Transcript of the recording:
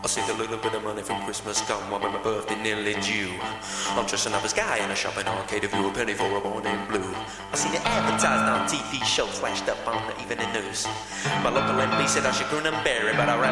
I saved a little bit of money from Christmas come while my birthday nearly due. I'm dressing up as Guy in a shopping arcade, if you a penny for a boy named Blue. I seen it advertised on TV shows, flashed up on the evening news. My local MP said I should grin and bear it, but I